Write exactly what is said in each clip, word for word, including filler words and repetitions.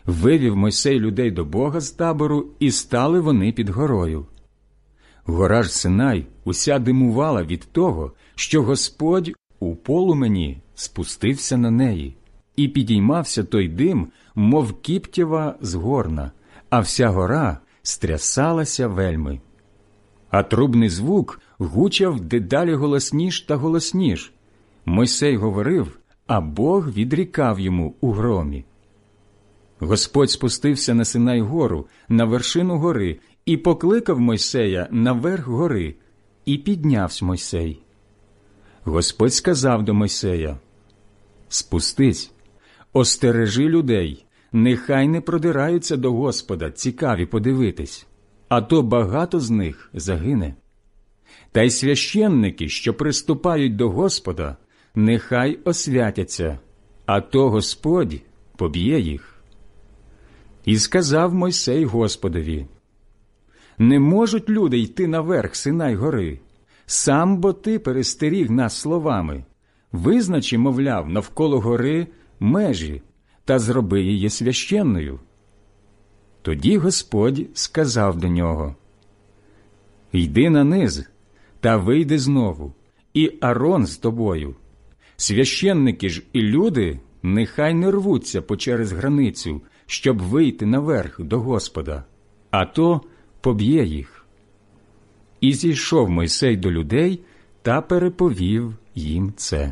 Вивів Мойсей людей до Бога з табору, і стали вони під горою. Гора ж Синай уся димувала від того, що Господь у полумені спустився на неї, і підіймався той дим, мов кіптєва з горна, а вся гора стрясалася вельми. А трубний звук гучав дедалі голосніш та голосніш. Мойсей говорив, а Бог відрікав йому у громі. Господь спустився на Синай гору, на вершину гори, і покликав Мойсея наверх гори, і піднявся Мойсей. Господь сказав до Мойсея: «Спустись, остережи людей, нехай не продираються до Господа, цікаві подивитись, а то багато з них загине. Та й священники, що приступають до Господа, нехай освятяться, а то Господь поб'є їх». І сказав Мойсей Господові: «Не можуть люди йти наверх Синай гори, сам бо ти перестеріг нас словами. Визначи, мовляв, навколо гори межі, та зроби її священною». Тоді Господь сказав до нього: «Йди на низ, та вийди знову, і Арон з тобою. Священники ж і люди нехай не рвуться почерез границю, щоб вийти наверх до Господа, а то поб'є їх». І зійшов Мойсей до людей та переповів їм це.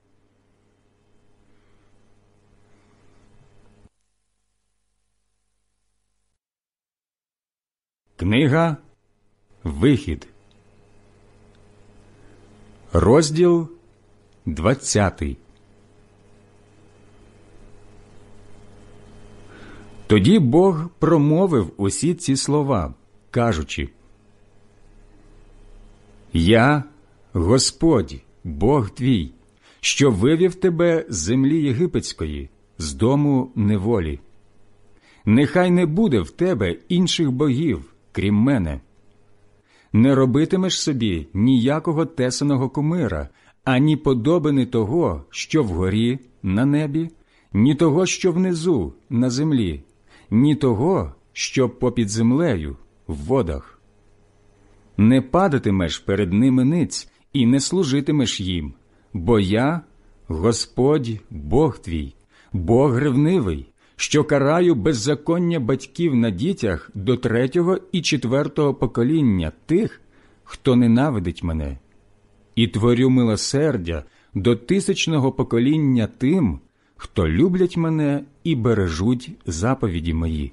Книга Вихід, розділ двадцятий. Тоді Бог промовив усі ці слова, кажучи: «Я, Господь, Бог твій, що вивів тебе з землі єгипетської, з дому неволі. Нехай не буде в тебе інших богів, крім мене. Не робитимеш собі ніякого тесаного кумира, ані подобини того, що вгорі на небі, ні того, що внизу на землі, ні того, що попід землею в водах. Не падатимеш перед ними ниць і не служитимеш їм, бо я, Господь, Бог твій, Бог ревнивий, що караю беззаконня батьків на дітях до третього і четвертого покоління тих, хто ненавидить мене, і творю милосердя до тисячного покоління тим, хто люблять мене і бережуть заповіді мої.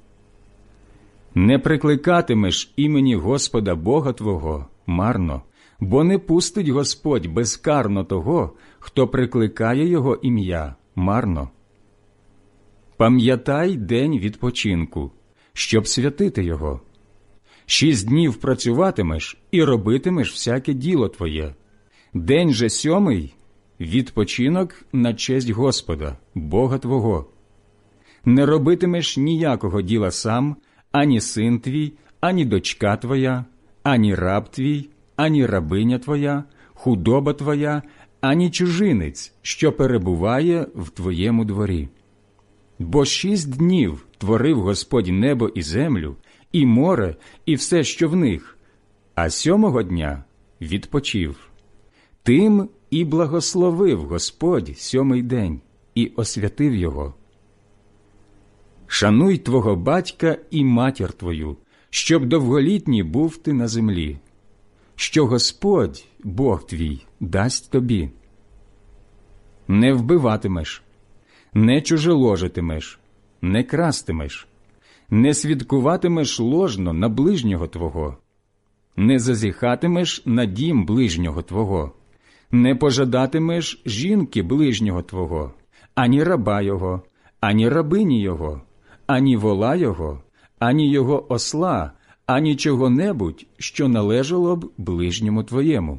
Не прикликатимеш імені Господа Бога твого марно, бо не пустить Господь безкарно того, хто прикликає його ім'я марно. Пам'ятай день відпочинку, щоб святити його. Шість днів працюватимеш і робитимеш всяке діло твоє. День же сьомий – відпочинок на честь Господа, Бога твого. Не робитимеш ніякого діла сам, ані син твій, ані дочка твоя, ані раб твій, ані рабиня твоя, худоба твоя, ані чужинець, що перебуває в твоєму дворі. Бо шість днів творив Господь небо і землю, і море, і все, що в них, а сьомого дня відпочив. Тим і благословив Господь сьомий день і освятив його. Шануй твого батька і матір твою, щоб довголітній був ти на землі, що Господь, Бог твій, дасть тобі. Не вбиватимеш, не чужеложитимеш, не крастимеш, не свідкуватимеш ложно на ближнього твого, не зазіхатимеш на дім ближнього твого, не пожадатимеш жінки ближнього твого, ані раба його, ані рабині його, ані вола його, ані його осла, ані чого-небудь, що належало б ближньому твоєму.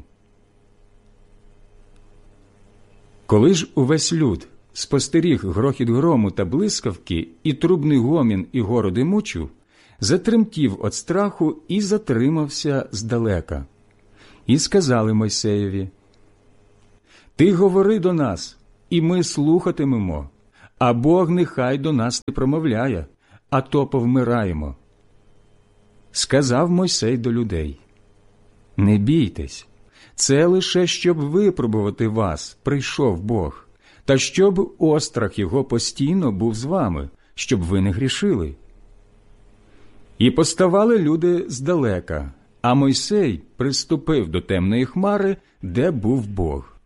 Коли ж увесь люд спостеріг грохіт грому та блискавки і трубний гомін і гору димучу, затремтів від страху і затримався здалека. І сказали Мойсеєві: «Ти говори до нас, і ми слухатимемо, а Бог нехай до нас не промовляє, а то повмираємо. Сказав Мойсей до людей: не бійтесь, це лише щоб випробувати вас прийшов Бог, та щоб острах його постійно був з вами, щоб ви не грішили. І поставали люди здалека, а Мойсей приступив до темної хмари, де був Бог.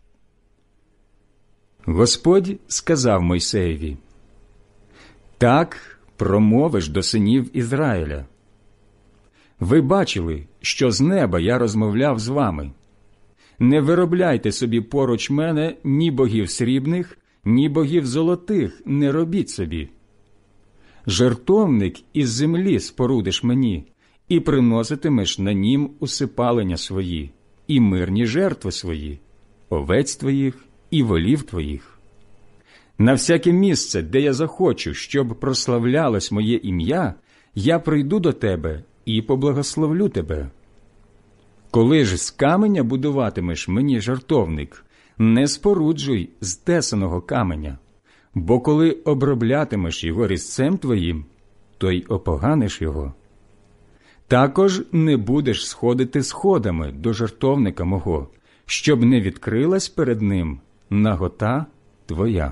Господь сказав Мойсеєві: так промовиш до синів Ізраїля. Ви бачили, що з неба я розмовляв з вами. Не виробляйте собі поруч мене ні богів срібних, ні богів золотих не робіть собі. Жертовник із землі спорудиш мені, і приноситимеш на нім усипалення свої, і мирні жертви свої, овець твоїх і волів твоїх. На всяке місце, де я захочу, щоб прославлялось моє ім'я, я прийду до тебе і поблагословлю тебе. Коли ж з каменя будуватимеш мені жертовник, не споруджуй з тесаного каменя, бо коли оброблятимеш його різцем твоїм, то й опоганиш його. Також не будеш сходити сходами до жертовника мого, щоб не відкрилась перед ним нагота твоя.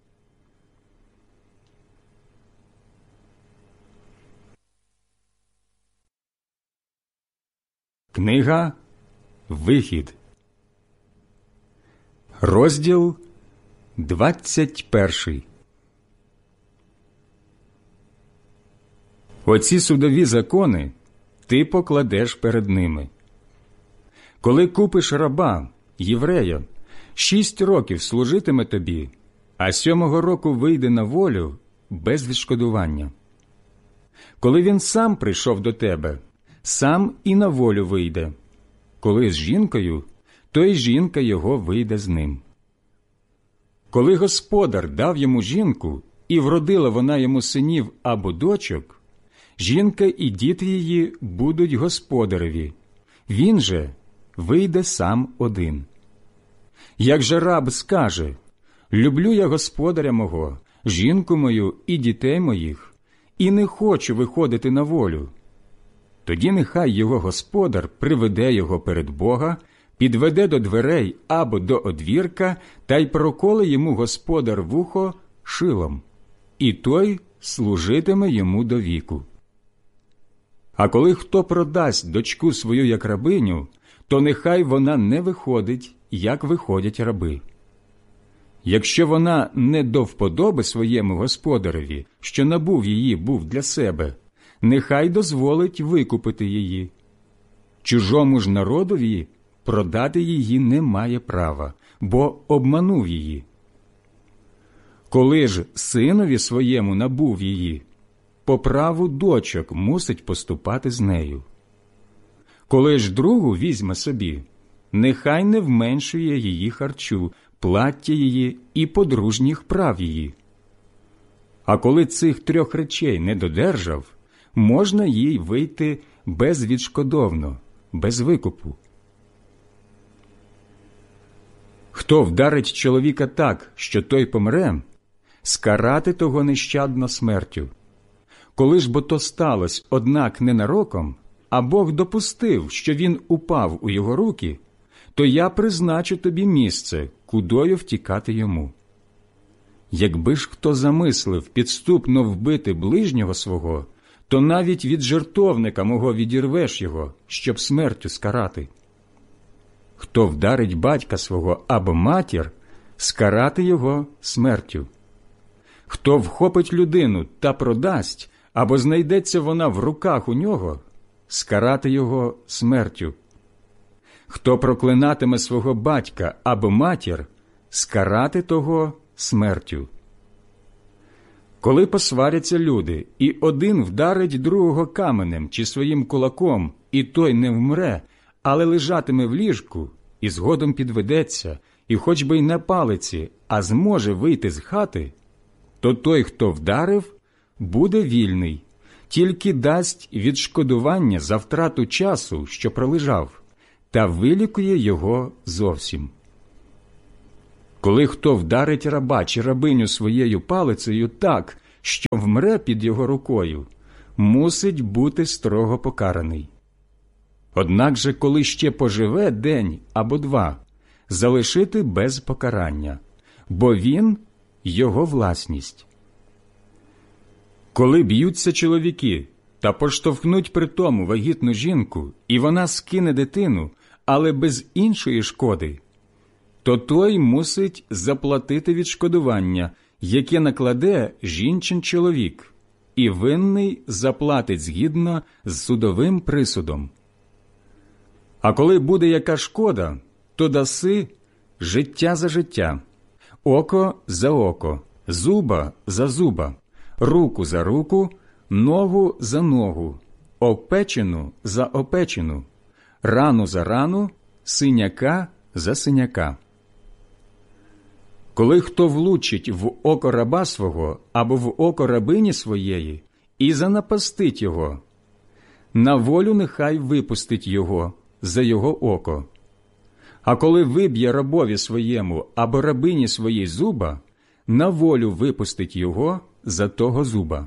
Книга Вихід, розділ двадцять перший. Оці судові закони ти покладеш перед ними. Коли купиш раба, єврея, шість років служитиме тобі, а сьомого року вийде на волю без відшкодування. Коли він сам прийшов до тебе, сам і на волю вийде. Коли з жінкою, то й жінка його вийде з ним. Коли господар дав йому жінку, і вродила вона йому синів або дочок, жінка і діти її будуть господареві, він же вийде сам один. Як же раб скаже: люблю я господаря мого, жінку мою і дітей моїх, і не хочу виходити на волю, тоді нехай його господар приведе його перед Бога, підведе до дверей або до одвірка, та й проколе йому господар вухо шилом, і той служитиме йому до віку. А коли хто продасть дочку свою як рабиню, то нехай вона не виходить, як виходять раби. Якщо вона не до вподоби своєму господареві, що набув її був для себе, нехай дозволить викупити її. Чужому ж народові продати її не має права, бо обманув її. Коли ж синові своєму набув її, по праву дочок мусить поступати з нею. Коли ж другу візьме собі, нехай не вменшує її харчу, плаття її і подружніх прав її. А коли цих трьох речей не додержав, можна їй вийти безвідшкодовно, без викупу. Хто вдарить чоловіка так, що той помре, скарати того нещадно смертю. Коли ж бо то сталося, однак ненароком, а Бог допустив, що він упав у його руки, то я призначу тобі місце, кудою втікати йому. Якби ж хто замислив підступно вбити ближнього свого, то навіть від жертовника мого відірвеш його, щоб смертю скарати. Хто вдарить батька свого або матір, скарати його смертю. Хто вхопить людину та продасть, або знайдеться вона в руках у нього, скарати його смертю. Хто проклинатиме свого батька або матір, скарати того смертю. Коли посваряться люди, і один вдарить другого каменем чи своїм кулаком, і той не вмре, але лежатиме в ліжку, і згодом підведеться, і хоч би й на палиці, а зможе вийти з хати, то той, хто вдарив, буде вільний, тільки дасть відшкодування за втрату часу, що пролежав, та вилікує його зовсім. Коли хто вдарить раба чи рабиню своєю палицею так, що вмре під його рукою, мусить бути строго покараний. Однак же, коли ще поживе день або два, залишити без покарання, бо він – його власність. Коли б'ються чоловіки та поштовхнуть при тому вагітну жінку, і вона скине дитину, але без іншої шкоди, то той мусить заплатити відшкодування, яке накладе жінчин чоловік, і винний заплатить згідно з судовим присудом. А коли буде яка шкода, то даси життя за життя, око за око, зуба за зуба, руку за руку, ногу за ногу, опечену за опечену, рану за рану, синяка за синяка. Коли хто влучить в око раба свого або в око рабині своєї і занапастить його, на волю нехай випустить його за його око. А коли виб'є рабові своєму або рабині своїй зуба, на волю випустить його за того зуба.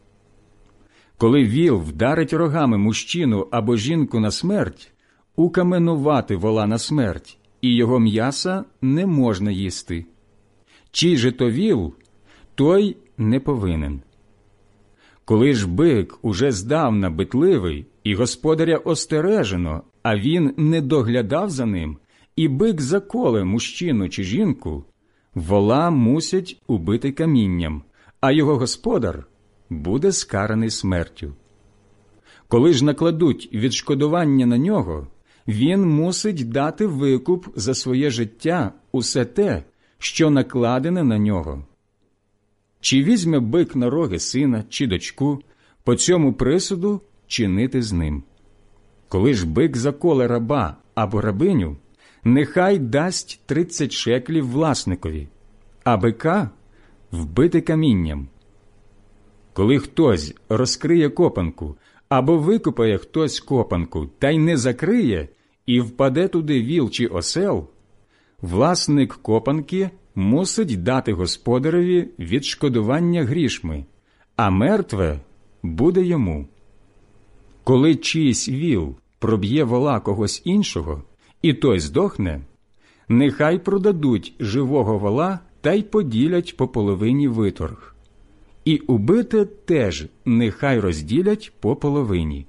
Коли віл вдарить рогами мужчину або жінку на смерть, укаменувати вола на смерть, і його м'яса не можна їсти. Чий же то віл, той не повинен. Коли ж бик уже здавна битливий, і господаря остережено, а він не доглядав за ним, і бик заколе мужчину чи жінку, вола мусять убити камінням, а його господар буде скараний смертю. Коли ж накладуть відшкодування на нього, він мусить дати викуп за своє життя усе те, що накладене на нього. Чи візьме бик на роги сина чи дочку, по цьому присуду чинити з ним. Коли ж бик заколе раба або рабиню, нехай дасть тридцять шеклів власникові, а бика вбити камінням. Коли хтось розкриє копанку, або викопає хтось копанку, та й не закриє, і впаде туди віл чи осел, власник копанки мусить дати господареві відшкодування грішми, а мертве буде йому. Коли чийсь віл проб'є вола когось іншого, і той здохне, нехай продадуть живого вола та й поділять по половині виторг. І убите теж нехай розділять по половині.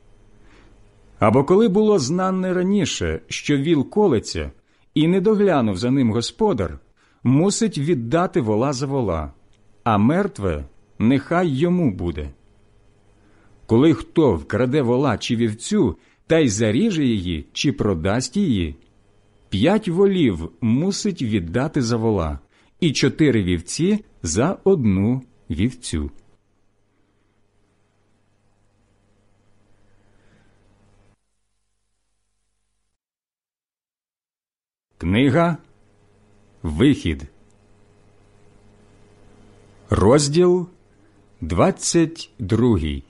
Або коли було знане раніше, що віл колеться, і не доглянув за ним господар, мусить віддати вола за вола, а мертве нехай йому буде. Коли хто вкраде вола чи вівцю, та й заріже її, чи продасть її, п'ять волів мусить віддати за вола, і чотири вівці за одну вівцю. Книга Вихід, розділ двадцять другий.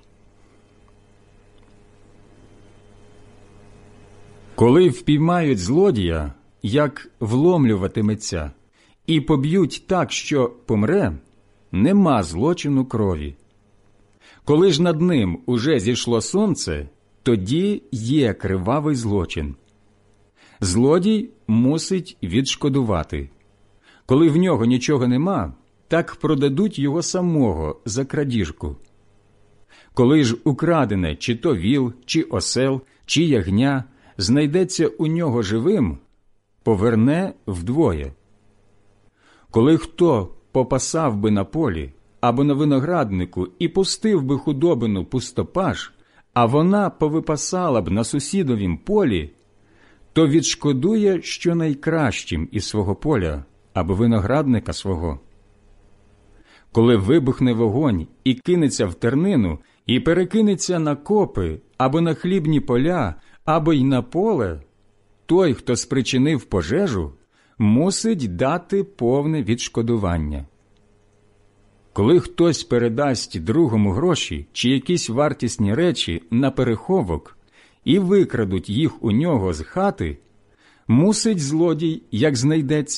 Коли впіймають злодія, як вломлюватиметься, і поб'ють так, що помре, нема злочину крові. Коли ж над ним уже зійшло сонце, тоді є кривавий злочин. Злодій мусить відшкодувати. Коли в нього нічого нема, так продадуть його самого за крадіжку. Коли ж украдене чи то віл, чи осел, чи ягня знайдеться у нього живим, поверне вдвоє. Коли хто попасав би на полі або на винограднику і пустив би худобину пустопаш, а вона повипасала б на сусідовім полі, то відшкодує щонайкращим із свого поля або виноградника свого. Коли вибухне вогонь і кинеться в тернину, і перекинеться на копи, або на хлібні поля, або й на поле, той, хто спричинив пожежу, мусить дати повне відшкодування. Коли хтось передасть другому гроші чи якісь вартісні речі на переховок і викрадуть їх у нього з хати, мусить злодій, як знайдеться,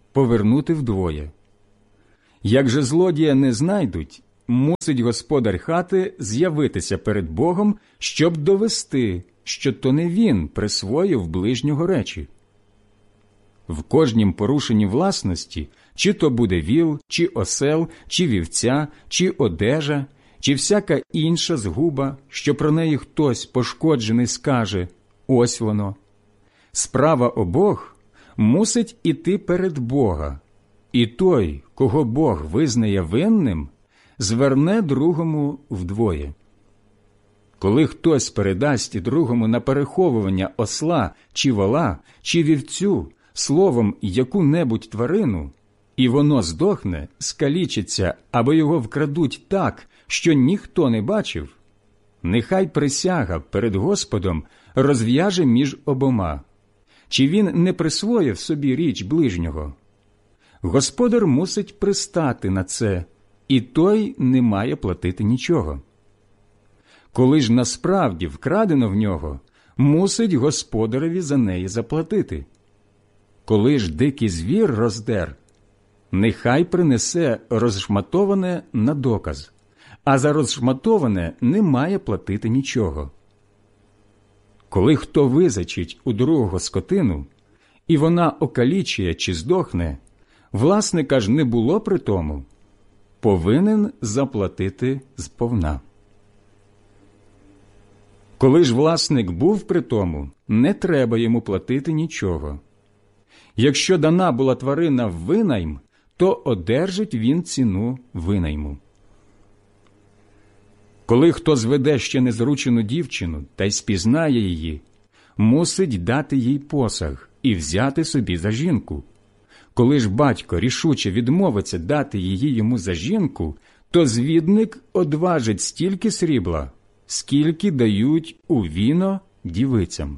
повернути вдвоє. Як же злодія не знайдуть, мусить господар хати з'явитися перед Богом, щоб довести, що то не він присвоїв ближнього речі. В кожнім порушенні власності, чи то буде віл, чи осел, чи вівця, чи одежа, чи всяка інша згуба, що про неї хтось пошкоджений скаже «ось воно». Справа обох мусить іти перед Бога, і той, кого Бог визнає винним, зверне другому вдвоє. Коли хтось передасть другому на переховування осла чи вола, чи вівцю, словом яку-небудь тварину, і воно здохне, скалічиться, або його вкрадуть так, що ніхто не бачив, нехай присяга перед Господом розв'яже між обома, чи він не присвоїв собі річ ближнього. Господар мусить пристати на це, і той не має платити нічого. Коли ж насправді вкрадено в нього, мусить господареві за неї заплатити. Коли ж дикий звір роздер, нехай принесе розшматоване на доказ, а за розшматоване не має платити нічого. Коли хто визачить у другого скотину, і вона окалічує чи здохне, власника ж не було при тому, повинен заплатити сповна. Коли ж власник був при тому, не треба йому платити нічого. Якщо дана була тварина в винайм, то одержить він ціну винайму. Коли хто зведе ще незручену дівчину та й спізнає її, мусить дати їй посаг і взяти собі за жінку. Коли ж батько рішуче відмовиться дати її йому за жінку, то звідник одважить стільки срібла, скільки дають у віно дівицям.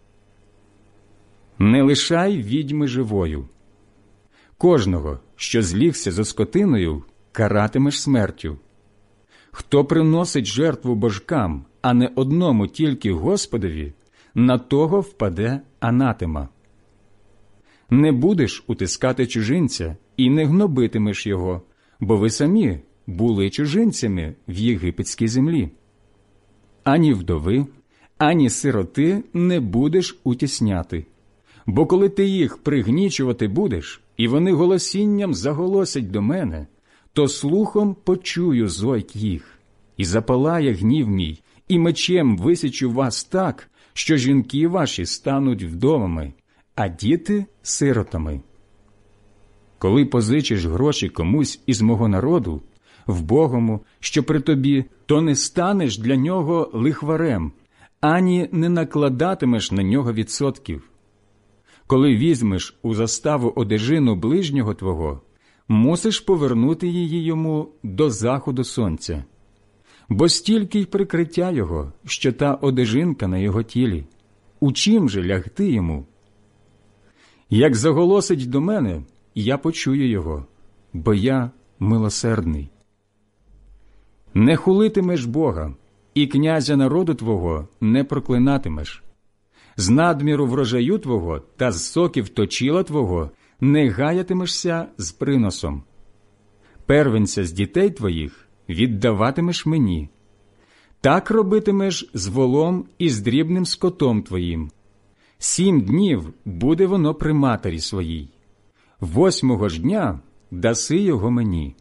Не лишай відьми живою. Кожного, що злігся за скотиною, каратимеш смертю. Хто приносить жертву божкам, а не одному тільки Господові, на того впаде анатема. Не будеш утискати чужинця і не гнобитимеш його, бо ви самі були чужинцями в єгипетській землі. Ані вдови, ані сироти не будеш утісняти, бо коли ти їх пригнічувати будеш, і вони голосінням заголосять до мене, то слухом почую зойк їх, і запалає гнів мій, і мечем висічу вас так, що жінки ваші стануть вдовами, а діти – сиротами. Коли позичиш гроші комусь із мого народу, вбогому, що при тобі, то не станеш для нього лихварем, ані не накладатимеш на нього відсотків. Коли візьмеш у заставу одежину ближнього твого, мусиш повернути її йому до заходу сонця. Бо стільки й прикриття його, що та одежинка на його тілі. У чим же лягти йому? Як заголосить до мене, я почую його, бо я милосердний. Не хулитимеш Бога, і князя народу твого не проклинатимеш. З надміру врожаю твого та з соків точіла твого не гаятимешся з приносом. Первенця з дітей твоїх віддаватимеш мені. Так робитимеш з волом і з дрібним скотом твоїм. Сім днів буде воно при матері своїй. Восьмого ж дня даси його мені.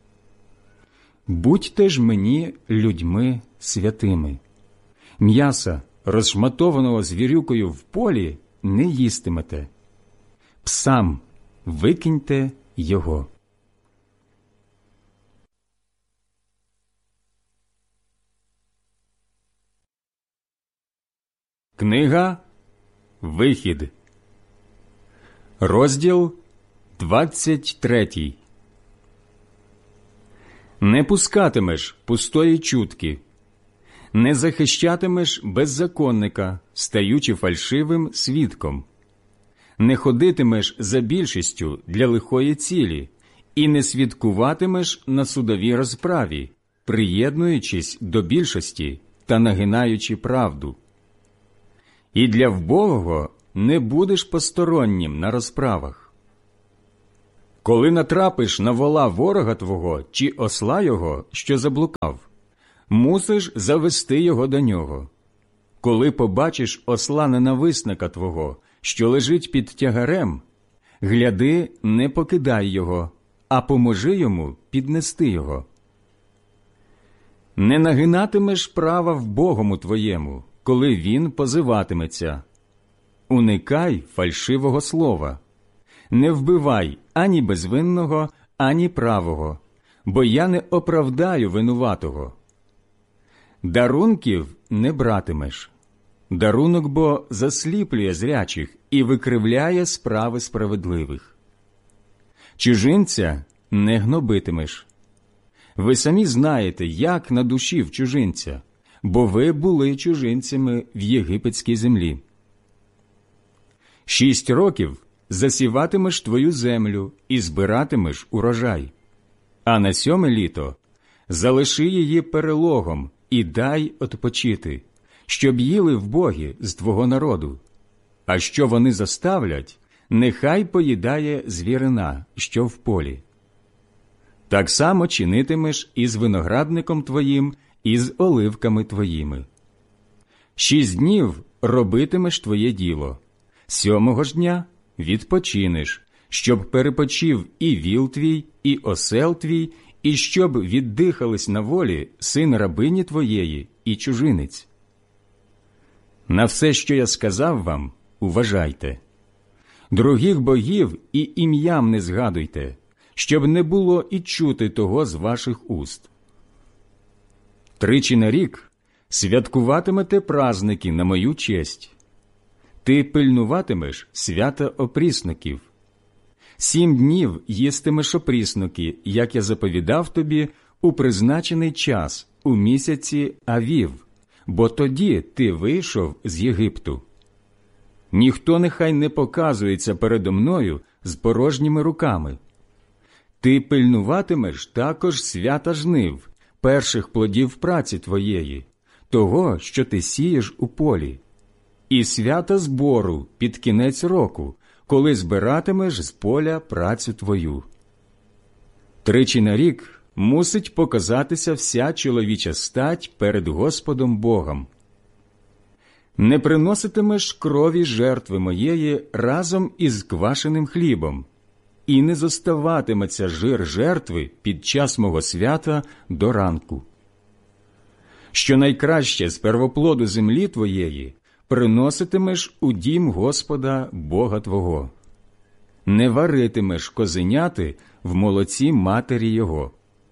Будьте ж мені людьми святими. М'яса, розшматованого звірюкою в полі, не їстимете. Псам викиньте його. Книга «Вихід», розділ двадцять третій. Не пускатимеш пустої чутки, не захищатимеш беззаконника, стаючи фальшивим свідком, не ходитимеш за більшістю для лихої цілі і не свідкуватимеш на судовій розправі, приєднуючись до більшості та нагинаючи правду. І для вбогого не будеш постороннім на розправах. Коли натрапиш на вола ворога твого чи осла його, що заблукав, мусиш завести його до нього. Коли побачиш осла ненависника твого, що лежить під тягарем, гляди, не покидай його, а поможи йому піднести його. Не нагинатимеш права в Богому твоєму, коли він позиватиметься. Уникай фальшивого слова. Не вбивай ані безвинного, ані правого, бо я не оправдаю винуватого. Дарунків не братимеш. Дарунок бо засліплює зрячих і викривляє справи справедливих. Чужинця не гнобитимеш. Ви самі знаєте, як на душі в чужинця, бо ви були чужинцями в єгипетській землі. Шість років засіватимеш твою землю і збиратимеш урожай, а на сьоме літо залиши її перелогом і дай odpoчити, щоб їли вбогі з твого народу, а що вони заставлять, нехай поїдає звірина, що в полі. Так само чинитимеш і з виноградником твоїм, і з оливками твоїми. Шість днів робитимеш твоє діло, сьомого ж дня відпочинеш, щоб перепочив і віл твій, і осел твій, і щоб віддихались на волі син рабині твоєї і чужинець. На все, що я сказав вам, уважайте. Других богів і ім'ям не згадуйте, щоб не було і чути того з ваших уст. Тричі на рік святкуватимете праздники на мою честь. Ти пильнуватимеш свята опрісників. Сім днів їстимеш опрісники, як я заповідав тобі, у призначений час, у місяці Авів, бо тоді ти вийшов з Єгипту. Ніхто нехай не показується передо мною з порожніми руками. Ти пильнуватимеш також свята жнив, перших плодів праці твоєї, того, що ти сієш у полі, і свята збору під кінець року, коли збиратимеш з поля працю твою. Тричі на рік мусить показатися вся чоловіча стать перед Господом Богом. Не приноситимеш крові жертви моєї разом із квашеним хлібом, і не зоставатиметься жир жертви під час мого свята до ранку. Що найкраще з первоплоду землі твоєї приноситимеш у дім Господа Бога твого. Не варитимеш козеняти в молоці матері його.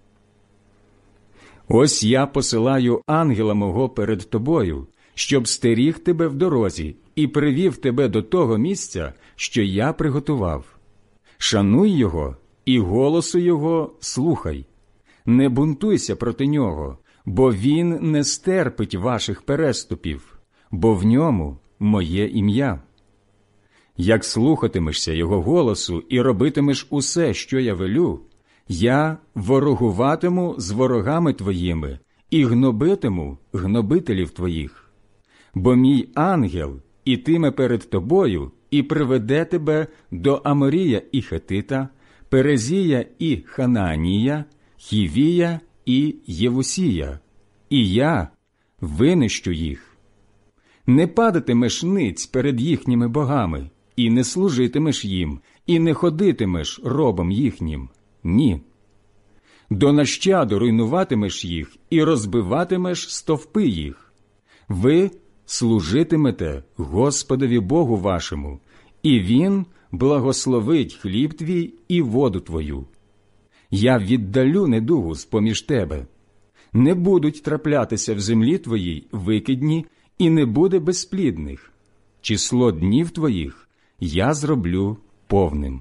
Ось я посилаю ангела мого перед тобою, щоб стеріг тебе в дорозі і привів тебе до того місця, що я приготував. Шануй його і голосу його слухай. Не бунтуйся проти нього, бо він не стерпить ваших переступів, бо в ньому моє ім'я. Як слухатимешся його голосу і робитимеш усе, що я велю, я ворогуватиму з ворогами твоїми і гнобитиму гнобителів твоїх. Бо мій ангел ітиме перед тобою і приведе тебе до Аморія і Хетита, Перезія і Ханаанія, Хівія і Євусія, і я винищу їх. Не падатимеш ниць перед їхніми богами, і не служитимеш їм, і не ходитимеш робом їхнім. Ні. До нащаду руйнуватимеш їх і розбиватимеш стовпи їх. Ви служитимете Господові Богу вашому, і Він благословить хліб твій і воду твою. Я віддалю недугу з-поміж тебе. Не будуть траплятися в землі твоїй викидні, і не буде безплідних. Число днів твоїх я зроблю повним.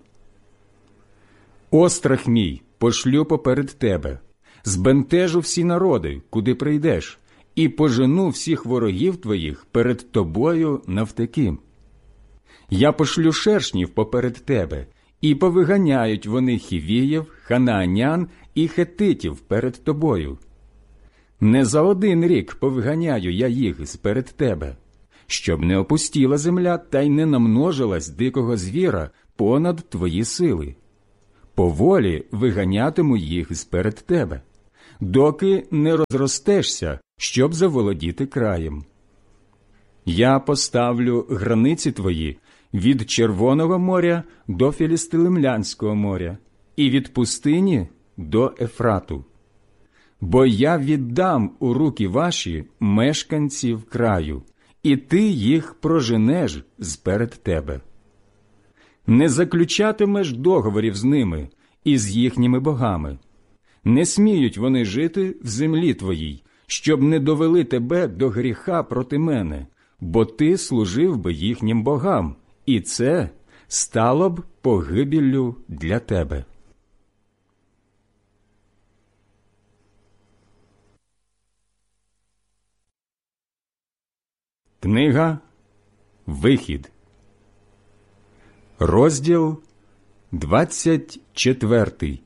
Острах мій пошлю поперед тебе, збентежу всі народи, куди прийдеш, і пожену всіх ворогів твоїх перед тобою навтеки. Я пошлю шершнів поперед тебе, і повиганяють вони хівіїв, ханаанян і хетитів перед тобою. Не за один рік повиганяю я їх сперед тебе, щоб не опустіла земля та й не намножилась дикого звіра понад твої сили. поволі виганятиму їх зперед тебе, доки не розростешся, щоб заволодіти краєм. Я поставлю границі твої від Червоного моря до Філістимлянського моря і від пустині до Ефрату. Бо я віддам у руки ваші мешканців краю, і ти їх проженеш зперед тебе. Не заключатимеш договорів з ними і з їхніми богами. Не сміють вони жити в землі твоїй, щоб не довели тебе до гріха проти мене, бо ти служив би їхнім богам, і це стало б погибеллю для тебе. Книга «Вихід», розділ двадцять четвертий.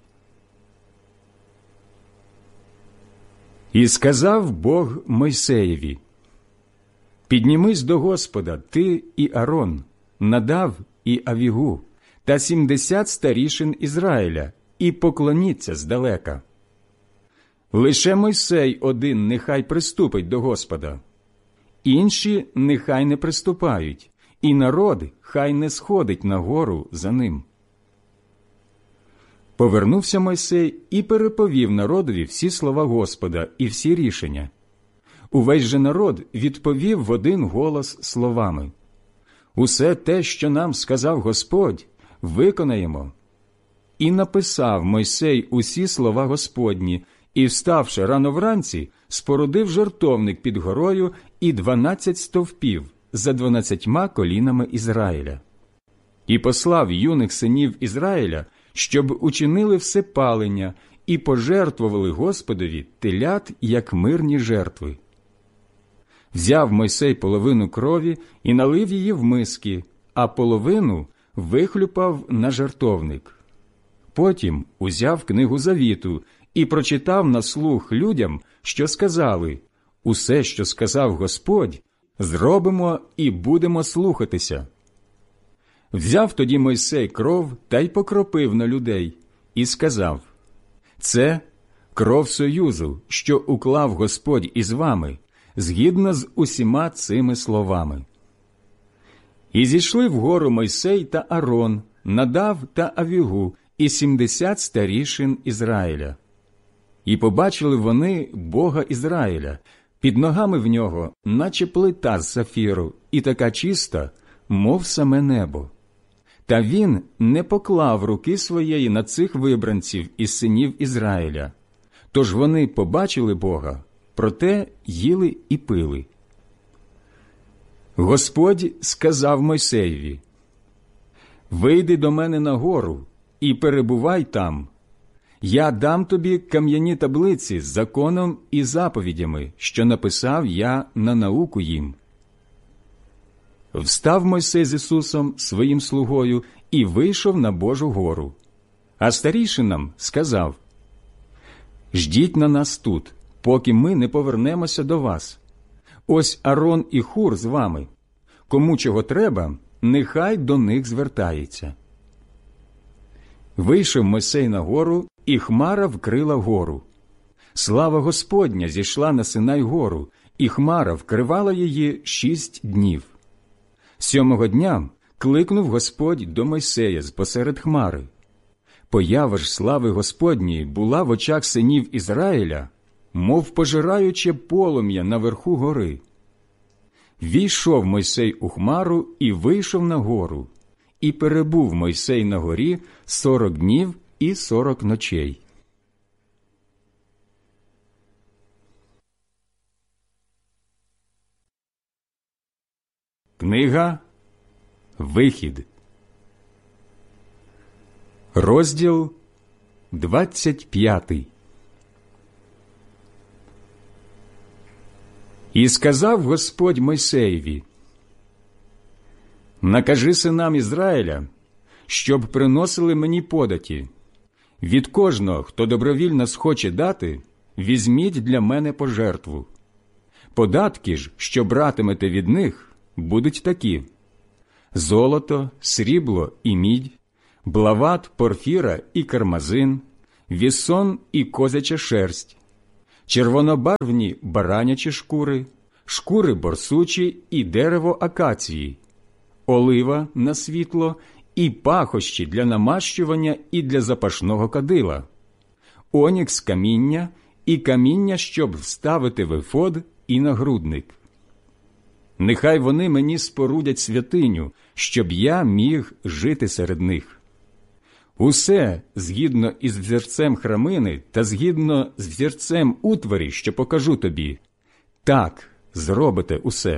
І сказав Бог Мойсеєві: «Піднімись до Господа, ти і Арон, Надав і Авігу, та сімдесят старішин Ізраїля, і поклоніться здалека. Лише Мойсей один нехай приступить до Господа, інші нехай не приступають, і народ хай не сходить на гору за ним». Повернувся Мойсей і переповів народові всі слова Господа і всі рішення. Увесь же народ відповів в один голос словами: «Усе те, що нам сказав Господь, виконаємо». І написав Мойсей усі слова Господні, і, вставши рано вранці, спорудив жертовник під горою і дванадцять стовпів за дванадцятьма колінами Ізраїля. І послав юних синів Ізраїля, щоб учинили всепалення і пожертвували Господові телят, як мирні жертви. Взяв Мойсей половину крові і налив її в миски, а половину вихлюпав на жертовник. Потім узяв книгу завіту і прочитав на слух людям, що сказали: «Усе, що сказав Господь, зробимо і будемо слухатися». Взяв тоді Мойсей кров та й покропив на людей, і сказав: «Це кров союзу, що уклав Господь із вами, згідно з усіма цими словами». І зійшли вгору Мойсей та Арон, Надав та Авігу, і сімдесят старішин Ізраїля. І побачили вони Бога Ізраїля, під ногами в нього, наче плита з сафіру, і така чиста, мов саме небо. Та він не поклав руки своєї на цих вибранців із синів Ізраїля. Тож вони побачили Бога, проте їли і пили. Господь сказав Мойсеєві: «Вийди до мене на гору і перебувай там. Я дам тобі кам'яні таблиці з законом і заповідями, що написав я на науку їм». Встав Мойсей з Ісусом, своїм слугою, і вийшов на Божу гору. А старішинам сказав: «Ждіть на нас тут, поки ми не повернемося до вас. Ось Арон і Хур з вами. Кому чого треба, нехай до них звертається». Вийшов Мойсей на гору, і хмара вкрила гору. Слава Господня зійшла на Синай гору, і хмара вкривала її шість днів. Сьомого дня кликнув Господь до Мойсея з посеред хмари. Поява ж слави Господньої була в очах синів Ізраїля, мов пожираюче полум'я наверху гори. Війшов Мойсей у хмару і вийшов на гору, і перебув Мойсей на горі сорок днів і сорок ночей. Книга «Вихід», розділ двадцять п'ятий. І сказав Господь Мойсеєві: «Накажи синам Ізраїля, щоб приносили мені податі. Від кожного, хто добровільно схоче дати, візьміть для мене пожертву. Податки ж, що братимете від них, будуть такі: золото, срібло і мідь, блават, порфіра і кармазин, вісон і козяча шерсть, червонобарвні баранячі шкури, шкури борсучі і дерево акації, олива на світло і пахощі для намащування і для запашного кадила, онікс каміння і каміння, щоб вставити в ефод і нагрудник. Нехай вони мені спорудять святиню, щоб я міг жити серед них. Усе згідно із взірцем храмини та згідно з взірцем утварі, що покажу тобі, так зробите усе.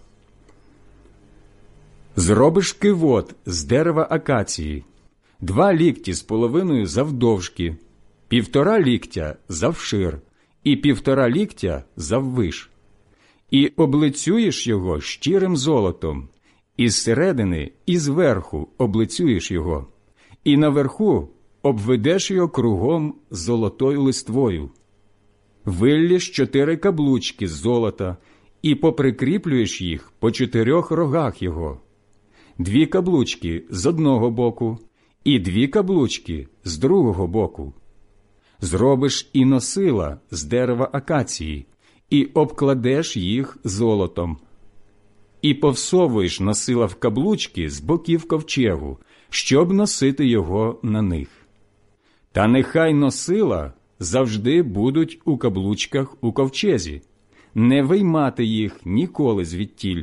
Зробиш кивот з дерева акації, два лікті з половиною завдовжки, півтора ліктя завшир і півтора ліктя заввиш. І облицюєш його щирим золотом, і зсередини, і зверху облицюєш його, і наверху обведеш його кругом золотою листвою. Виллєш чотири каблучки з золота, і поприкріплюєш їх по чотирьох рогах його. Дві каблучки з одного боку, і дві каблучки з другого боку. Зробиш і носила з дерева акації, і обкладеш їх золотом. І повсовуєш носила в каблучки з боків ковчегу, щоб носити його на них. Та нехай носила завжди будуть у каблучках у ковчезі, не виймати їх ніколи звідтіль.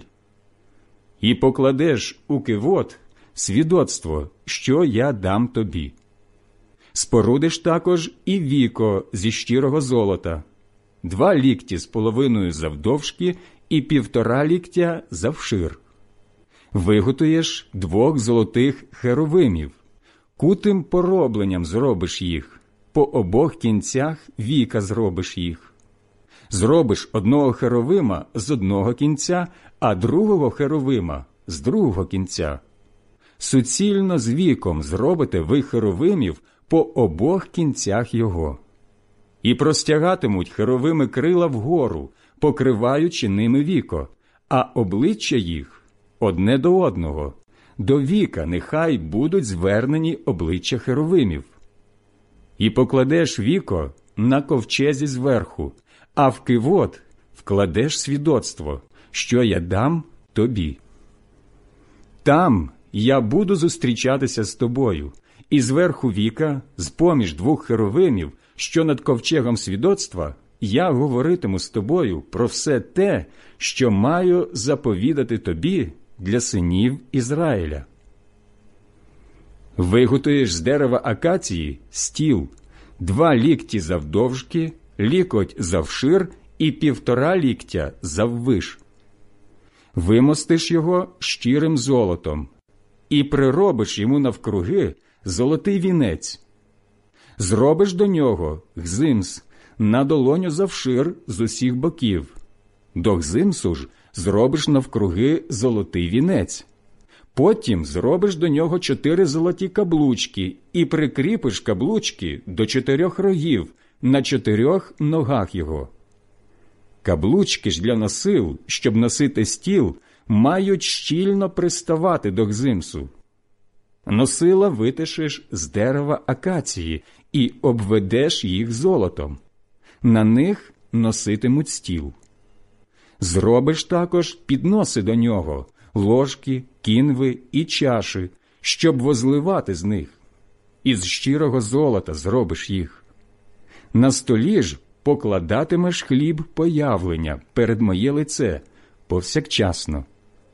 І покладеш у кивот свідоцтво, що я дам тобі. Спорудиш також і віко зі щирого золота, два лікті з половиною завдовжки і півтора ліктя завшир. Виготуєш двох золотих херовимів, кутим поробленням зробиш їх, по обох кінцях віка зробиш їх. Зробиш одного херовима з одного кінця, а другого херовима з другого кінця. Суцільно з віком зробите ви херовимів по обох кінцях його. І простягатимуть херовими крила вгору, покриваючи ними віко, а обличчя їх одне до одного. До віка нехай будуть звернені обличчя херовимів. І покладеш віко на ковчезі зверху, а в кивот вкладеш свідоцтво, що я дам тобі. Там я буду зустрічатися з тобою, і зверху віка, з-поміж двох херовимів, що над ковчегом свідоцтва, я говоритиму з тобою про все те, що маю заповідати тобі для синів Ізраїля. Виготуєш з дерева акації стіл, два лікті завдовжки, лікоть завшир і півтора ліктя заввиш. Вимостиш його щирим золотом і приробиш йому навкруги золотий вінець. Зробиш до нього гзимс на долоню завшир з усіх боків. До гзимсу ж зробиш навкруги золотий вінець. Потім зробиш до нього чотири золоті каблучки і прикріпиш каблучки до чотирьох рогів на чотирьох ногах його. Каблучки ж для носил, щоб носити стіл, мають щільно приставати до гзимсу. Носила витишеш з дерева акації і обведеш їх золотом. На них носитимуть стіл. Зробиш також підноси до нього, ложки, кінви і чаші, щоб возливати з них. Із щирого золота зробиш їх. На столі ж покладатимеш хліб появлення перед моє лице повсякчасно.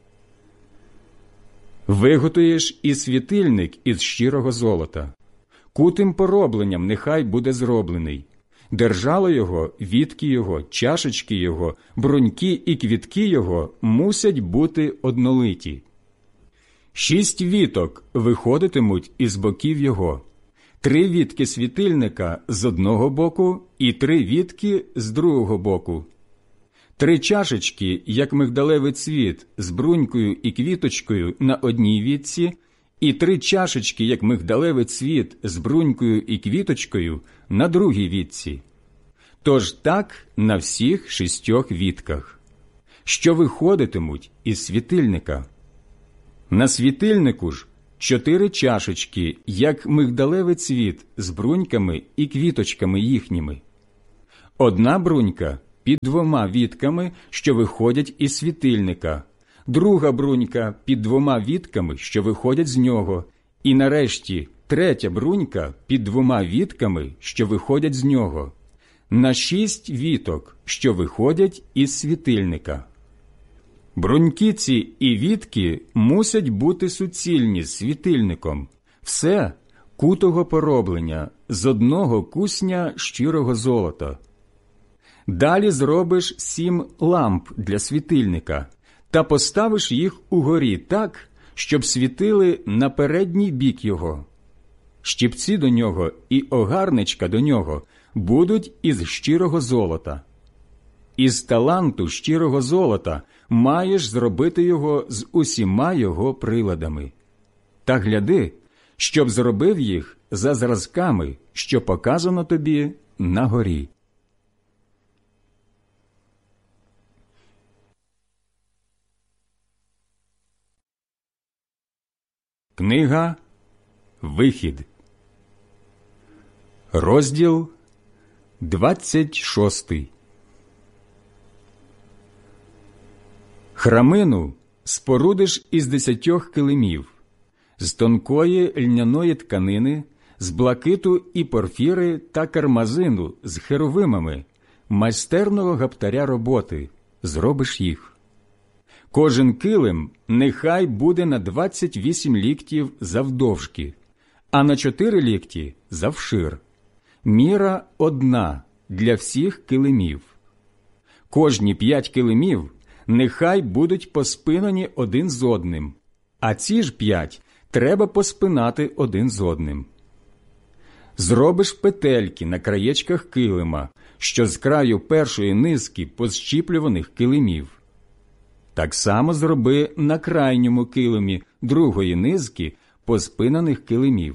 Виготуєш і світильник із щирого золота. Кутим поробленням нехай буде зроблений. Держало його, вітки його, чашечки його, бруньки і квітки його мусять бути однолиті. Шість віток виходитимуть із боків його. Три вітки світильника з одного боку і три вітки з другого боку. Три чашечки, як мигдалевий цвіт, з брунькою і квіточкою на одній вітці, і три чашечки, як мигдалевий цвіт, з брунькою і квіточкою на другій вітці. Тож так на всіх шістьох вітках, що виходитимуть із світильника. На світильнику ж чотири чашечки, як мигдалевий цвіт, з бруньками і квіточками їхніми. Одна брунька під двома вітками, що виходять із світильника, друга брунька під двома вітками, що виходять з нього, і нарешті третя брунька під двома вітками, що виходять з нього, на шість віток, що виходять із світильника. Бруньки ці і вітки мусять бути суцільні з світильником, все кутого пороблення, з одного кусня щирого золота. Далі зробиш сім ламп для світильника та поставиш їх угорі так, щоб світили на передній бік його. Щіпці до нього і огарничка до нього будуть із щирого золота. Із таланту щирого золота маєш зробити його з усіма його приладами. Та гляди, щоб зробив їх за зразками, що показано тобі на горі. Книга «Вихід», розділ двадцять шостий. Храмину спорудиш із десятьох килимів, з тонкої льняної тканини, з блакиту і порфіри та кармазину з херовимами, майстерного гаптаря роботи, зробиш їх. Кожен килим нехай буде на двадцять вісім ліктів завдовжки, а на чотири лікті завшир. Міра одна для всіх килимів. Кожні п'ять килимів нехай будуть поспинані один з одним, а ці ж п'ять треба поспинати один з одним. Зробиш петельки на краєчках килима, що з краю першої низки позщіплюваних килимів. Так само зроби на крайньому килимі другої низки поспинаних килимів.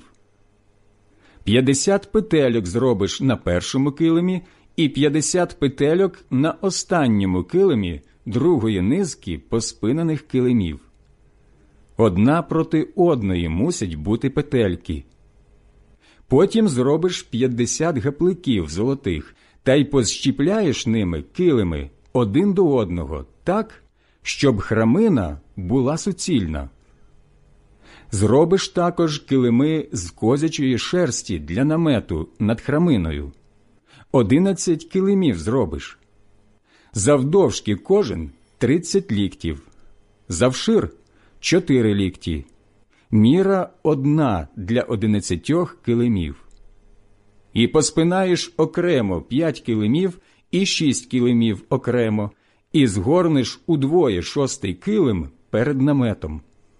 П'ятдесят петельок зробиш на першому килимі і п'ятдесят петельок на останньому килимі другої низки поспинаних килимів. Одна проти одної мусять бути петельки. Потім зробиш п'ятдесят гапликів золотих та й позщіпляєш ними килими один до одного так, щоб храмина була суцільна. Зробиш також килими з козячої шерсті для намету над храминою. Одинадцять килимів зробиш. Завдовжки кожен тридцять ліктів, завшир чотири лікті. Міра одна для одинадцятьох килимів. І поспинаєш окремо п'ять килимів і шість килимів окремо, і згорнеш удвоє шостий килим перед наметом.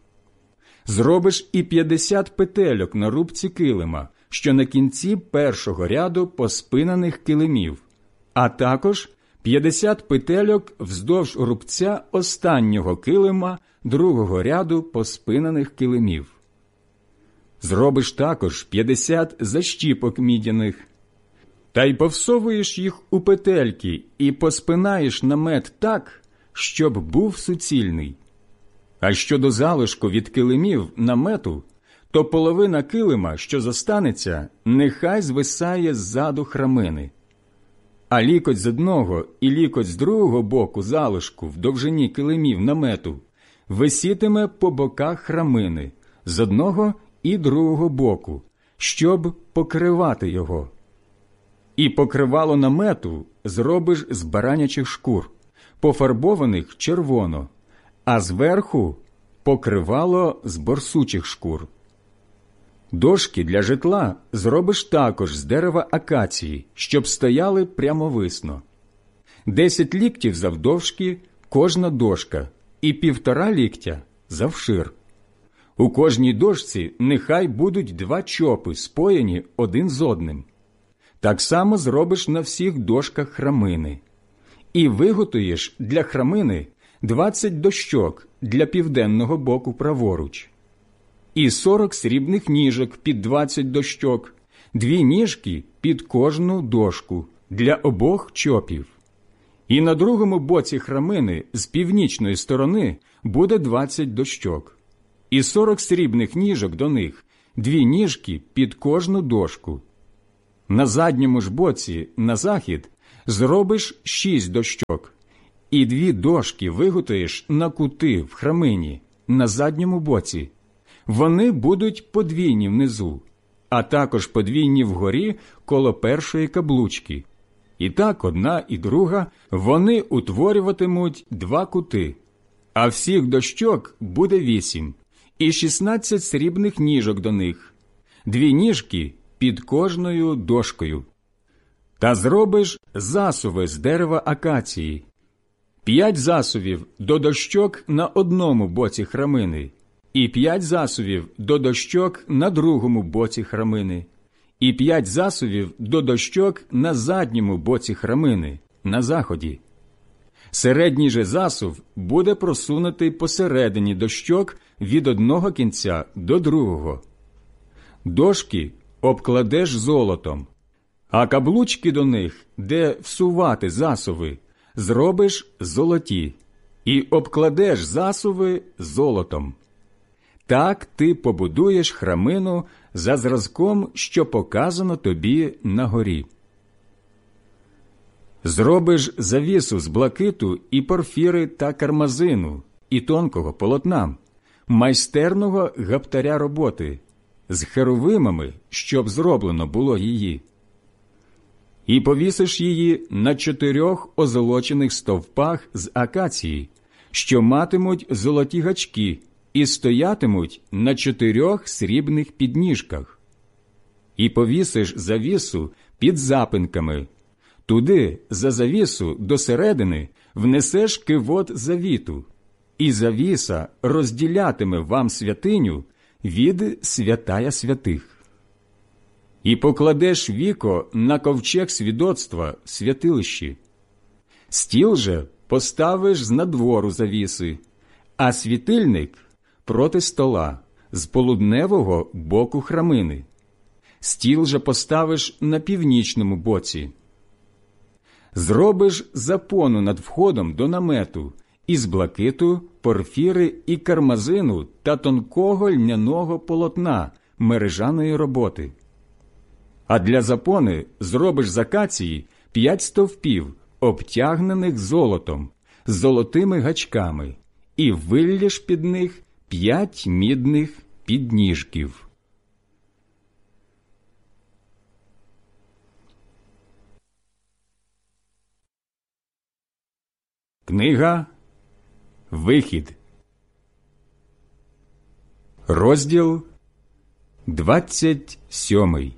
Зробиш і п'ятдесят петельок на рубці килима, що на кінці першого ряду поспинаних килимів, а також п'ятдесят петельок вздовж рубця останнього килима другого ряду поспинаних килимів. Зробиш також п'ятдесят защіпок мідяних, та й повсовуєш їх у петельки і поспинаєш намет так, щоб був суцільний. А щодо залишку від килимів намету, то половина килима, що зостанеться, нехай звисає ззаду храмини. А лікоть з одного і лікоть з другого боку залишку в довжині килимів намету висітиме по боках храмини з одного і другого боку, щоб покривати його. І покривало намету зробиш з баранячих шкур, пофарбованих червоно, а зверху покривало з борсучих шкур. Дошки для житла зробиш також з дерева акації, щоб стояли прямовисно. Десять ліктів завдовжки кожна дошка і півтора ліктя завшир. У кожній дошці нехай будуть два чопи, споєні один з одним. Так само зробиш на всіх дошках храмини. І виготуєш для храмини двадцять дощок для південного боку праворуч. І сорок срібних ніжок під двадцять дощок, дві ніжки під кожну дошку для обох чопів. І на другому боці храмини з північної сторони буде двадцять дощок. і сорок срібних ніжок до них, дві ніжки під кожну дошку. На задньому ж боці, на захід, зробиш шість дощок, і дві дошки виготуєш на кути в храмині, на задньому боці. Вони будуть подвійні внизу, а також подвійні вгорі коло першої каблучки. І так одна і друга, вони утворюватимуть два кути. А всіх дощок буде вісім, і шістнадцять срібних ніжок до них, дві ніжки під кожною дошкою. Та зробиш засуви з дерева акації, п'ять засувів до дощок на одному боці храмини, і п'ять засувів до дощок на другому боці храмини, і п'ять засувів до дощок на задньому боці храмини, на заході. Середній же засув буде просунутий посередині дощок від одного кінця до другого. Дошки обкладеш золотом, а каблучки до них, де всувати засуви, зробиш золоті, і обкладеш засуви золотом. Так ти побудуєш храмину за зразком, що показано тобі на горі. Зробиш завісу з блакиту і порфіри та кармазину, і тонкого полотна, майстерного гаптаря роботи, з херовимами, щоб зроблено було її. І повісиш її на чотирьох озолочених стовпах з акації, що матимуть золоті гачки, і стоятимуть на чотирьох срібних підніжках. І повісиш завісу під запинками. Туди, за завісу, до середини, внесеш кивот завіту, і завіса розділятиме вам святиню від святая святих. І покладеш віко на ковчег свідоцтва в святилищі. Стіл же поставиш з надвору завіси, а світильник проти стола, з полудневого боку храмини. Стіл же поставиш на північному боці. Зробиш запону над входом до намету із блакиту, порфіри і кармазину та тонкого льняного полотна мережаної роботи. А для запони зробиш з акації п'ять стовпів, обтягнених золотом, з золотими гачками, і виллєш під них п'ять мідних підніжків. Книга Вихід, розділ двадцять сьомий.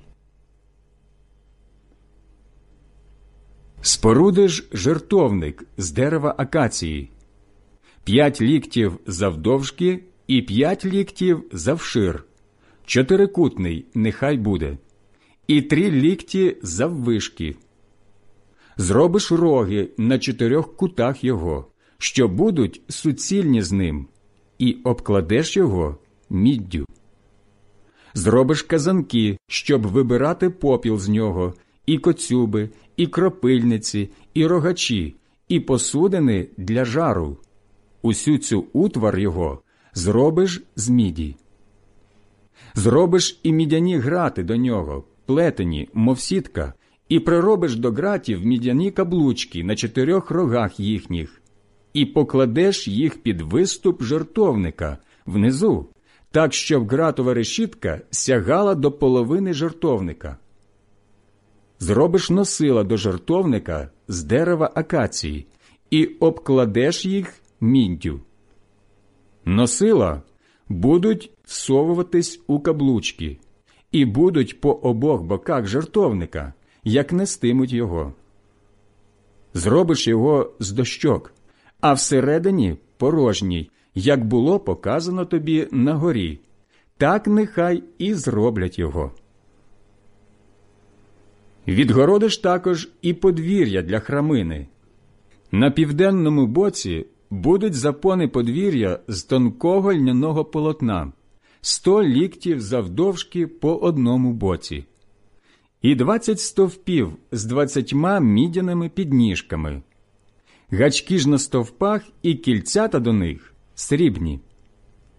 Спорудиш жертовник з дерева акації, п'ять ліктів завдовжки і п'ять ліктів завшир, чотирикутний нехай буде, і три лікті заввишки. Зробиш роги на чотирьох кутах його, що будуть суцільні з ним, і обкладеш його міддю. Зробиш казанки, щоб вибирати попіл з нього, і коцюби, і кропильниці, і рогачі, і посудини для жару. Усю цю утвар його зробиш з міді. Зробиш і мідяні грати до нього, плетені, мов сітка, і приробиш до гратів мідяні каблучки на чотирьох рогах їхніх, і покладеш їх під виступ жертовника внизу, так, щоб гратова решітка сягала до половини жертовника. Зробиш носила до жертовника з дерева акації і обкладеш їх міддю. Носила будуть всовуватись у каблучки і будуть по обох боках жертовника, як нестимуть його. Зробиш його з дощок, а всередині порожній, як було показано тобі на горі, так нехай і зроблять його. Відгородиш також і подвір'я для храмини. На південному боці будуть запони подвір'я з тонкого льняного полотна, сто ліктів завдовжки по одному боці, і двадцять стовпів з двадцятьма мідяними підніжками. Гачки ж на стовпах і кільцята до них срібні.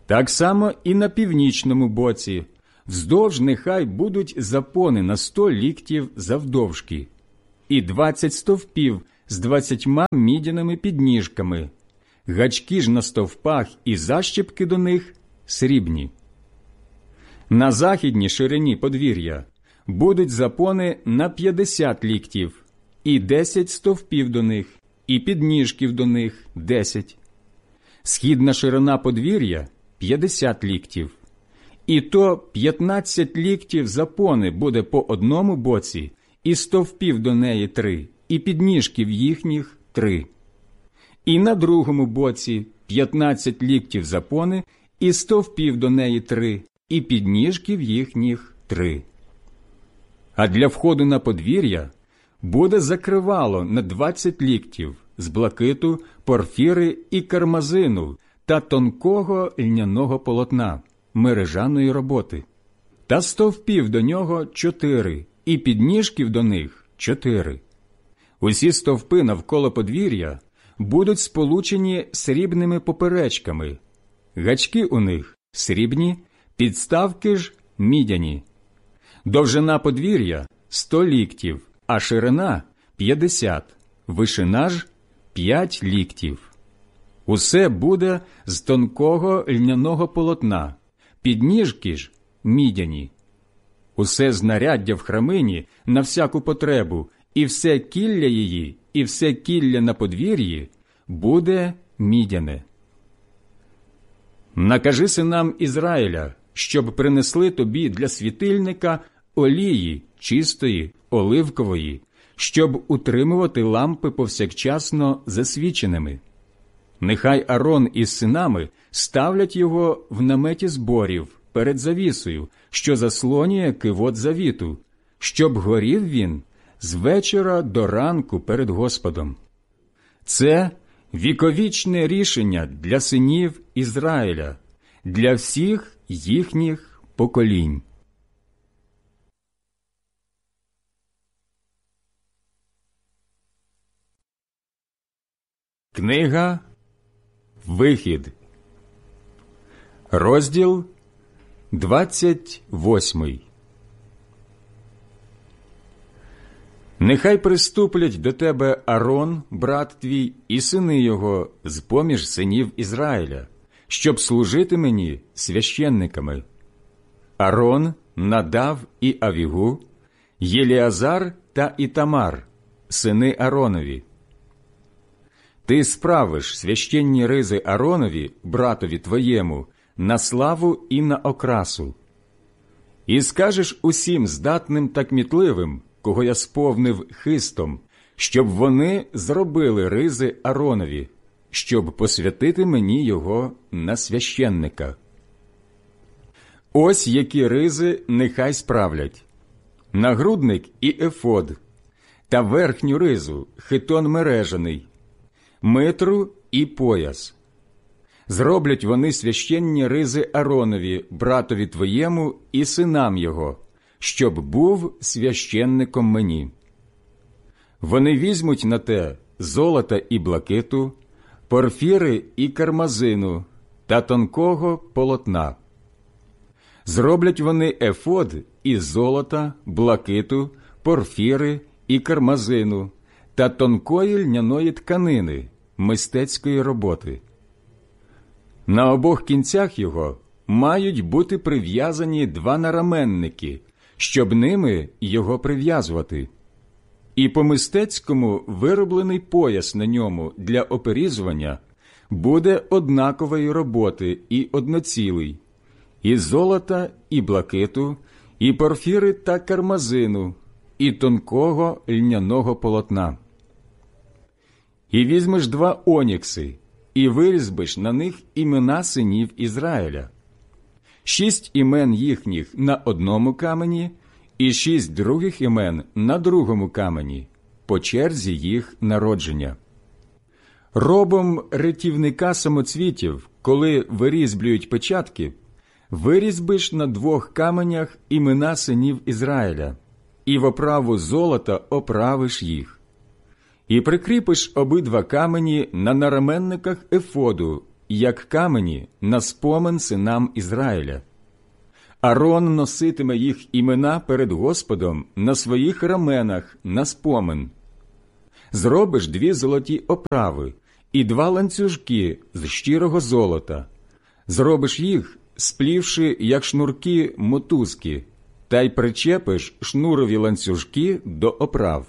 Так само і на північному боці. Вздовж нехай будуть запони на сто ліктів завдовжки, і двадцять стовпів з двадцятьма мідяними підніжками, гачки ж на стовпах і защіпки до них срібні. На західній ширині подвір'я будуть запони на п'ятдесят ліктів, і десять стовпів до них, і підніжків до них десять. Східна ширина подвір'я – п'ятдесят ліктів. І то п'ятнадцять ліктів запони буде по одному боці, і стовпів до неї три, і підніжків їхніх три. І на другому боці п'ятнадцять ліктів запони, і стовпів до неї три, і підніжків їхніх три. А для входу на подвір'я буде закривало на двадцять ліктів з блакиту, порфіри і кармазину та тонкого льняного полотна, мережаної роботи. Та стовпів до нього чотири, і підніжків до них чотири. Усі стовпи навколо подвір'я будуть сполучені срібними поперечками. Гачки у них срібні, підставки ж мідяні. Довжина подвір'я – сто ліктів, а ширина – п'ятдесят, вишина ж – п'ять ліктів. Усе буде з тонкого льняного полотна, підніжки ж – мідяні. Усе знаряддя в храмині на всяку потребу, і все кілля її, і все кілля на подвір'ї буде мідяне. Накажи синам Ізраїля, щоб принесли тобі для світильника олії чистої, оливкової, щоб утримувати лампи повсякчасно засвіченими. Нехай Арон із синами ставлять його в наметі зборів перед завісою, що заслонює кивот завіту, щоб горів він з вечора до ранку перед Господом. Це віковічне рішення для синів Ізраїля, для всіх їхніх поколінь. Книга Вихід, розділ двадцять восьмий. Нехай приступлять до тебе Арон, брат твій, і сини його з-поміж синів Ізраїля, щоб служити мені священниками. Арон, Надав і Авігу, Єліазар та Ітамар, сини Аронові. Ти справиш священні ризи Аронові, братові твоєму, на славу і на окрасу. І скажеш усім здатним та кмітливим, кого я сповнив хистом, щоб вони зробили ризи Аронові, щоб посвятити мені його на священника. Ось які ризи нехай справлять: нагрудник і ефод, та верхню ризу хитон мережаний, митру і пояс. Зроблять вони священні ризи Аронові, братові твоєму і синам його, щоб був священником мені. Вони візьмуть на те золота і блакиту, порфіри і кармазину та тонкого полотна. Зроблять вони ефод із золота, блакиту, порфіри і кармазину та тонкої льняної тканини, мистецької роботи. На обох кінцях його мають бути прив'язані два нараменники, щоб ними його прив'язувати. І по-мистецькому вироблений пояс на ньому для оперізування буде однакової роботи і одноцілий, і золота, і блакиту, і порфіри та кармазину, і тонкого льняного полотна. І візьмеш два онікси, і вирізбиш на них імена синів Ізраїля. Шість імен їхніх на одному камені, і шість других імен на другому камені, по черзі їх народження. Робом ретівника самоцвітів, коли вирізблюють печатки, вирізбиш на двох каменях імена синів Ізраїля, і в оправу золота оправиш їх. І прикріпиш обидва камені на нараменниках ефоду як камені, на спомин синам Ізраїля. Арон носитиме їх імена перед Господом на своїх раменах на спомин. Зробиш дві золоті оправи і два ланцюжки з щирого золота. Зробиш їх, сплівши, як шнурки мотузки, та й причепиш шнурові ланцюжки до оправ.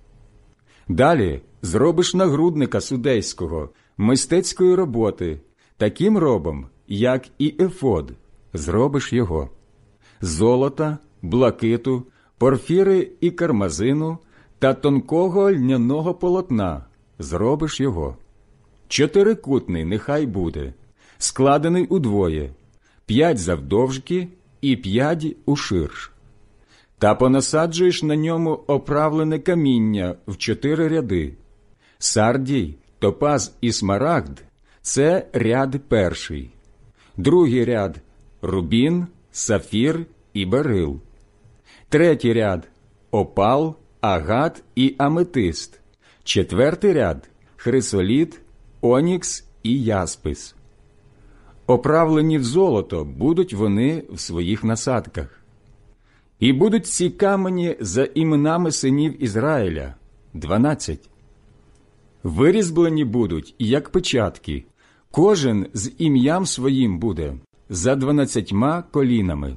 Далі зробиш нагрудника судейського, мистецької роботи, таким робом, як і ефод, зробиш його. Золота, блакиту, порфіри і кармазину та тонкого льняного полотна зробиш його. Чотирикутний нехай буде, складений удвоє, п'ять завдовжки і п'ять уширш. Та понасаджуєш на ньому оправлене каміння в чотири ряди. Сардій, топаз і смарагд – це ряд перший. Другий ряд – рубін, сафір і берил. Третій ряд – опал, агат і аметист. Четвертий ряд – хрисоліт, онікс і яспис. Оправлені в золото будуть вони в своїх насадках. І будуть ці камені за іменами синів Ізраїля – дванадцять. Вирізблені будуть, як печатки, кожен з ім'ям своїм буде, за дванадцятьма колінами.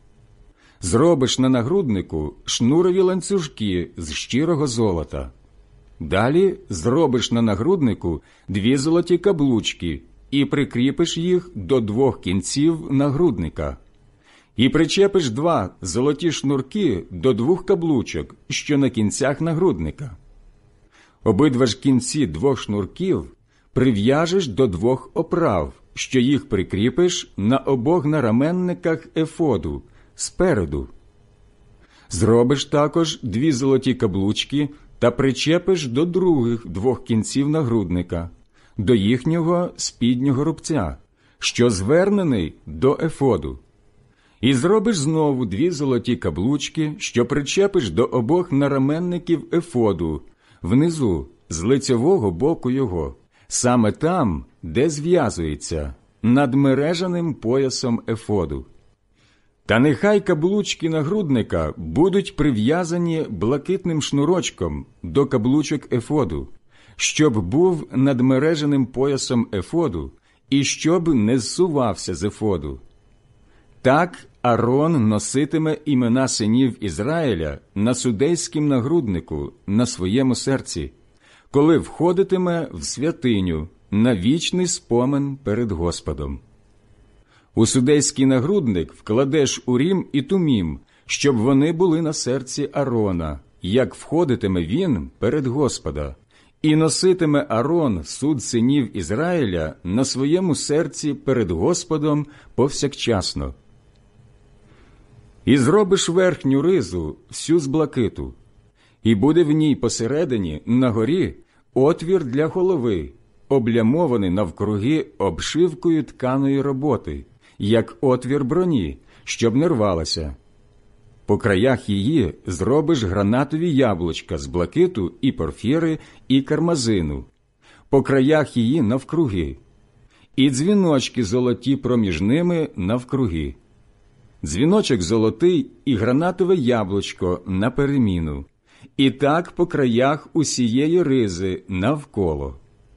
Зробиш на нагруднику шнурові ланцюжки з щирого золота. Далі зробиш на нагруднику дві золоті каблучки і прикріпиш їх до двох кінців нагрудника. І причепиш два золоті шнурки до двох каблучок, що на кінцях нагрудника. Обидва ж кінці двох шнурків прив'яжеш до двох оправ, що їх прикріпиш на обох нараменниках ефоду, спереду. Зробиш також дві золоті каблучки та причепиш до других двох кінців нагрудника, до їхнього спіднього рубця, що звернений до ефоду. І зробиш знову дві золоті каблучки, що причепиш до обох нараменників ефоду, внизу, з лицьового боку його, саме там, де зв'язується, над мережаним поясом ефоду. Та нехай каблучки нагрудника будуть прив'язані блакитним шнурочком до каблучок ефоду, щоб був над мережаним поясом ефоду і щоб не зсувався з ефоду. Так Арон носитиме імена синів Ізраїля на судейськім нагруднику на своєму серці, коли входитиме в святиню на вічний спомин перед Господом. У судейський нагрудник вкладеш урім і тумім, щоб вони були на серці Арона, як входитиме він перед Господа, і носитиме Арон суд синів Ізраїля на своєму серці перед Господом повсякчасно. І зробиш верхню ризу всю з блакиту, і буде в ній посередині, на горі, отвір для голови, облямований навкруги обшивкою тканої роботи, як отвір броні, щоб не рвалася. По краях її зробиш гранатові яблучка з блакиту і порфіри, і кармазину, по краях її навкруги, і дзвіночки золоті проміж ними навкруги. Дзвіночок золотий і гранатове яблучко на переміну, і так по краях усієї ризи навколо.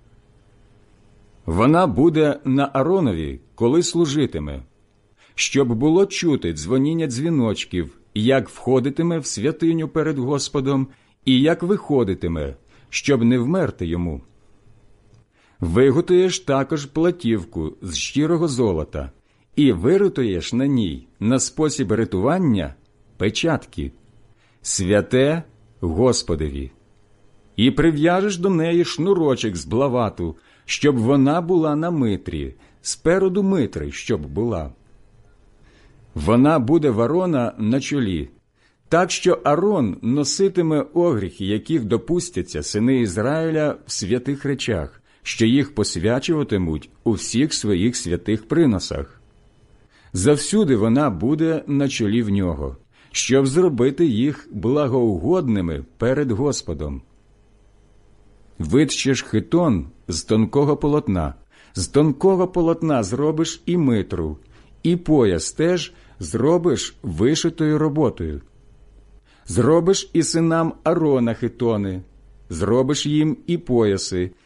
Вона буде на Аронові, коли служитиме, щоб було чути дзвоніння дзвіночків, як входитиме в святиню перед Господом і як виходитиме, щоб не вмерти йому. Виготуєш також платівку з щирого золота і виритуєш на ній на спосіб ритування печатки «Святе Господеві». І прив'яжеш до неї шнурочок з блавату, щоб вона була на митрі, спереду митри, щоб була. Вона буде в Арона на чолі, так що Арон носитиме огріхи, яких допустяться сини Ізраїля в святих речах, що їх посвячуватимуть у всіх своїх святих приносах. Завсюди вона буде на чолі в нього, щоб зробити їх благоугодними перед Господом. Витщеш хитон з тонкого полотна, З тонкого полотна зробиш і митру, і пояс теж зробиш вишитою роботою. Зробиш і синам Аарона хитони, зробиш їм і пояси,